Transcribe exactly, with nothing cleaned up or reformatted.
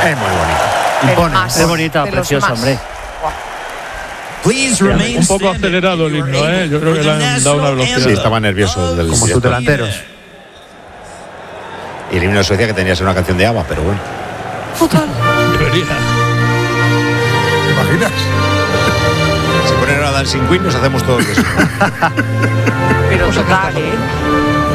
Es muy bonito. Impone. Más, Es bonita, de los preciosa, más. hombre. Un poco acelerado el himno, ¿eh? Yo creo que le han dado una velocidad. Sí, estaba nervioso el del Como sus director. delanteros. Y el himno de Suecia que tenía que ser una canción de ABBA, pero bueno. Debería. ¿Te imaginas? Si ponen ahora Dancing Queen nos hacemos todos eso. Pero total, ¿eh?